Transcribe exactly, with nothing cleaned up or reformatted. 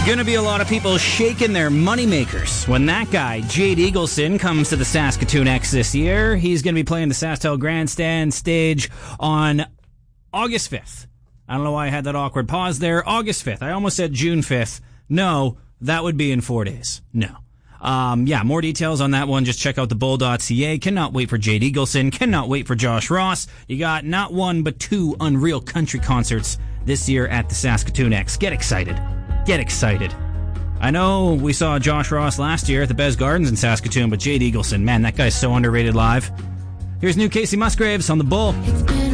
Gonna be a lot of people shaking their moneymakers when that guy, Jade Eagleson, comes to the Saskatoon X this year. He's gonna be playing the SaskTel Grandstand stage on August fifth. I don't know why I had that awkward pause there. August fifth. I almost said June fifth. No, that would be in four days. No. Um, yeah, more details on that one. Just check out the bull dot c a. Cannot wait for Jade Eagleson. Cannot wait for Josh Ross. You got not one, but two Unreal Country concerts this year at the Saskatoon X. Get excited. Get excited. I know we saw Josh Ross last year at the Bez Gardens in Saskatoon, but Jade Eagleson, man, that guy's so underrated live. Here's new Casey Musgraves on the Bull.